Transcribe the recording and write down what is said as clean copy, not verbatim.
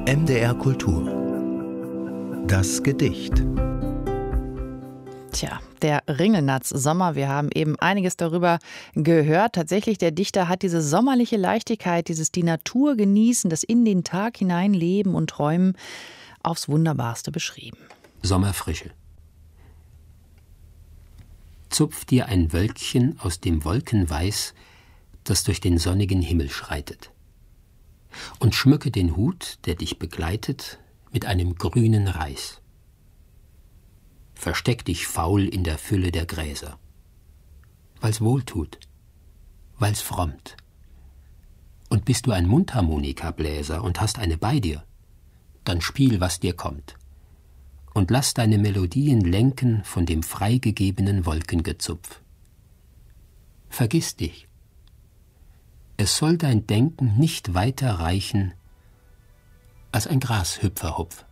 NDR Kultur. Das Gedicht. Tja, der Ringelnatz-Sommer, wir haben eben einiges darüber gehört. Tatsächlich, der Dichter hat diese sommerliche Leichtigkeit, dieses die Natur genießen, das in den Tag hinein leben und träumen, aufs Wunderbarste beschrieben. Sommerfrische. Zupf dir ein Wölkchen aus dem Wolkenweiß, das durch den sonnigen Himmel schreitet. Und schmücke den Hut, der dich begleitet, mit einem grünen Reis. Versteck dich faul in der Fülle der Gräser. Weil's wohltut, weil's frommt. Und bist du ein Mundharmonikabläser und hast eine bei dir, dann spiel, was dir kommt. Und lass deine Melodien lenken von dem freigegebenen Wolkengezupf. Vergiss dich. Es soll dein Denken nicht weiter reichen als ein Grashüpferhupf.